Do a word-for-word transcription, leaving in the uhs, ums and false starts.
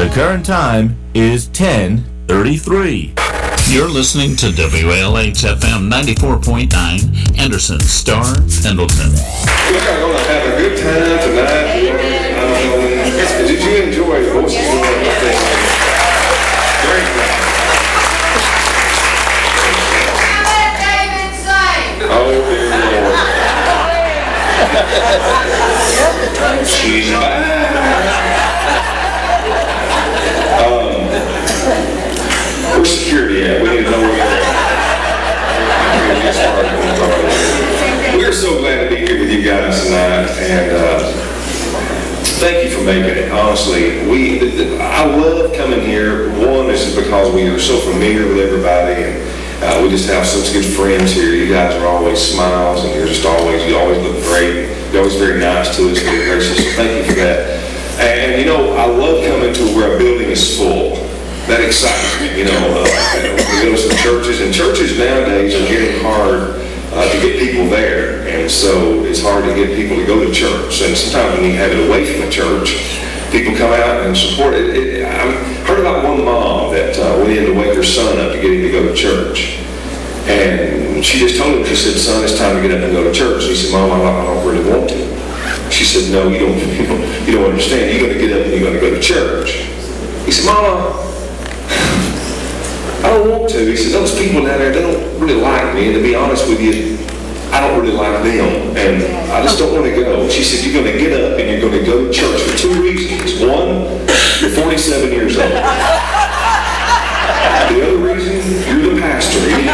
The current time is ten thirty-three. You're listening to W L H F M ninety-four point nine, Anderson, Star, Pendleton. We're going to have a good time tonight. Um, did you enjoy Voices of the thing? Great job. Let David sing. Oh, dear Lord. She's back. Um, where's security at? We need to know where we're at. We're so glad to be here with you guys tonight, and uh, thank you for making it. Honestly, we the, the, I love coming here. One is because we are so familiar with everybody, and uh, we just have such good friends here. You guys are always smiles, and you're just always you always look great. You're always very nice to us, very gracious. So thank you for that. And you know, I love coming to where a building is full. That excites me. You know, uh, we go to some churches, and churches nowadays are getting hard uh, to get people there, and so it's hard to get people to go to church. And sometimes when you have it away from the church, people come out and support it. it I heard about one mom that uh, went in to wake her son up to get him to go to church, and she just told him, she said, "Son, it's time to get up and go to church." He said, "Mom, I don't, I don't really want to." She said, "No, you don't, you don't, you don't understand. You're going to get up and you're going to go to church." He said, "Mama, I don't want to." He said, "Those people down there, they don't really like me. And to be honest with you, I don't really like them. And I just don't want to go." She said, "You're going to get up and you're going to go to church for two reasons. One, you're forty-seven years old. The other reason, you're the pastor. You